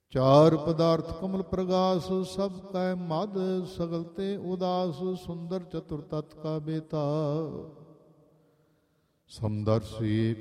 ਚਾਰ ਪਦਾਰਥ ਕਮਲ ਪ੍ਰਗਾਸ, ਸਭ ਕੈ ਮਦ ਸਗਲ ਤੇ ਉਦਾਸ, ਸੁੰਦਰ ਚਤੁਰ ਤਤ ਕਾ ਬੇਤਾ। ਸਮਦਰਸ਼ੀ